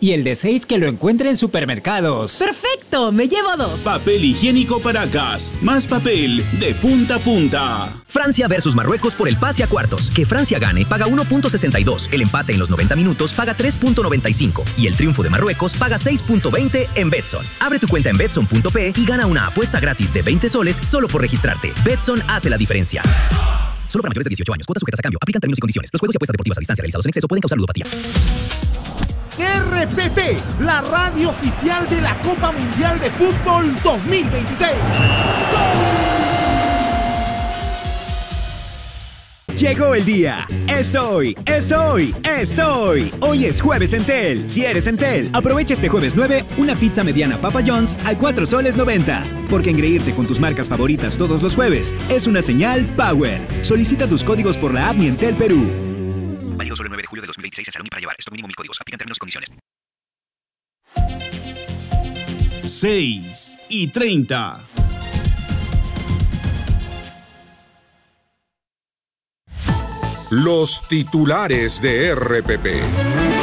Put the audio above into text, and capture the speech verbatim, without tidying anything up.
Y el de seis que lo encuentre en supermercados. ¡Perfecto! Me llevo dos. Papel higiénico Paracas. Más papel de punta a punta. Francia versus Marruecos por el pase a cuartos. Que Francia gane paga uno punto sesenta y dos. El empate en los noventa minutos paga tres punto noventa y cinco. Y el triunfo de Marruecos paga seis punto veinte en Betson. Abre tu cuenta en betson punto pe y gana una apuesta gratis de veinte soles solo por registrarte. Betson hace la diferencia. Solo para mayores de dieciocho años. Cuotas sujetas a cambio. Aplican términos y condiciones. Los juegos y apuestas deportivas a distancia realizados en exceso pueden causar ludopatía. R P P, la radio oficial de la Copa Mundial de Fútbol dos mil veintiséis. Llegó el día. Es hoy, es hoy, es hoy. Hoy es jueves Entel. Si eres Entel, aprovecha este jueves nueve una pizza mediana Papa John's a cuatro soles noventa. Porque engreírte con tus marcas favoritas todos los jueves es una señal Power. Solicita tus códigos por la app Mi Entel Perú. Válido solo el nueve de julio de dos mil veintiséis en Salón y para llevar. Esto mínimo mil códigos. Aplican términos y condiciones. seis y treinta. Los titulares de R P P.